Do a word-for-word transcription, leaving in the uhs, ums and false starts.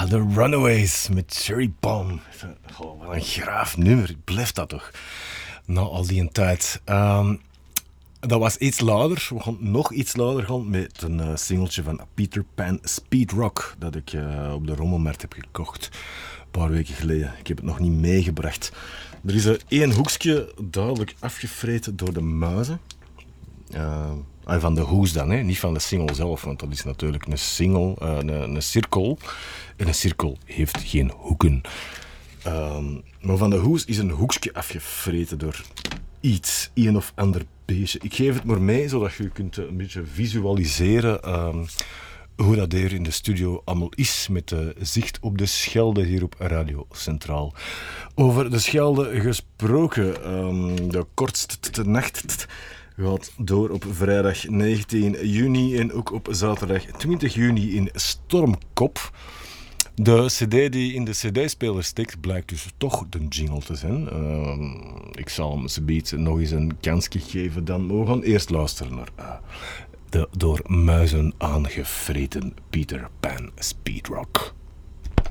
de Runaways met Cherry Bomb. Oh, wat een graaf nummer, blijft dat toch? Na al die een tijd. Um, dat was iets later. We gaan nog iets later gaan met een uh, singeltje van Peter Pan Speed Rock dat ik uh, op de Rommelmarkt heb gekocht. Een paar weken geleden. Ik heb het nog niet meegebracht. Er is er één hoekje duidelijk afgevreten door de muizen. Uh, van de hoes dan, hè? Niet van de single zelf, want dat is natuurlijk een single, uh, een, een cirkel. En een cirkel heeft geen hoeken. Um, maar van de hoes is een hoekje afgevreten door iets, een of ander beestje. Ik geef het maar mee, zodat je kunt een beetje visualiseren um, hoe dat hier in de studio allemaal is, met de zicht op de Schelde hier op Radio Centraal. Over de Schelde gesproken, um, de kortste nacht gaat door op vrijdag negentien juni en ook op zaterdag twintig juni in Stormkop. De cd die in de cd-speler steekt blijkt dus toch de jingle te zijn. Uh, ik zal hem zometeen nog eens een kansje geven. Dan we gaan eerst luisteren naar uh, de door muizen aangevreten Peter Pan Speedrock.